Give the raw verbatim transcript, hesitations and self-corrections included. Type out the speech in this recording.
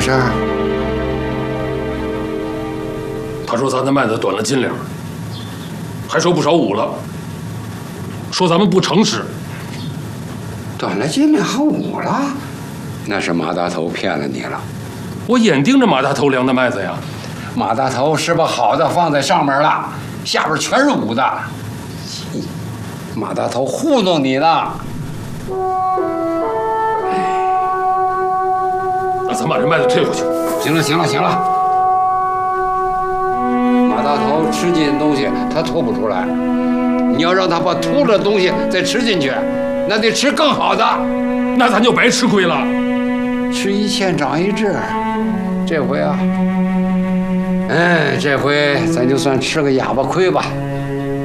事儿？ 他说咱的麦子端了斤两，还说不少五了，说咱们不诚实。 端了斤两还五了？那是马大头骗了你了。 我眼盯着马大头量的麦子呀。 马大头是把好的放在上面了，下边全是五的。马大头糊弄你呢。 那咱把这麦子退回去。 行了，行了，行了。马大头吃进东西，他吐不出来。你要让他把吐了的东西再吃进去，那得吃更好的。 那咱就白吃亏了。 吃一堑长一智，这回啊，哎，这回咱就算吃个哑巴亏吧。